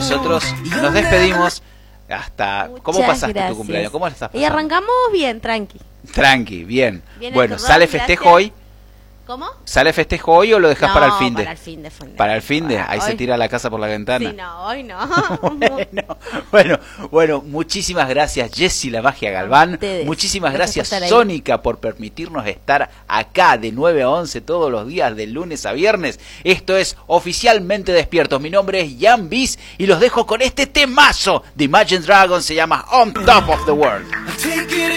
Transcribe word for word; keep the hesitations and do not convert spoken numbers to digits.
nosotros nos despedimos hasta... ¿Cómo Muchas pasaste gracias. tu cumpleaños? ¿Cómo la estás pasando? Y arrancamos bien, tranqui. Tranqui, bien. Viene Bueno, el ¿sale turrón, festejo gracias. hoy? ¿Cómo? ¿Sale festejo hoy o lo dejas No, para el fin de? para el fin de. fin de. Para el fin de, ahí Hoy- se tira la casa por la ventana. Sí, no, hoy no. Bueno, bueno, bueno, muchísimas gracias Jessy la Magia Galván, Ustedes. muchísimas Gracias gracias, por estar ahí. Sónica por permitirnos estar acá de nueve a once todos los días de lunes a viernes. Esto es Oficialmente Despiertos, mi nombre es Jan Bis y los dejo con este temazo de Imagine Dragons, se llama On Top of the World.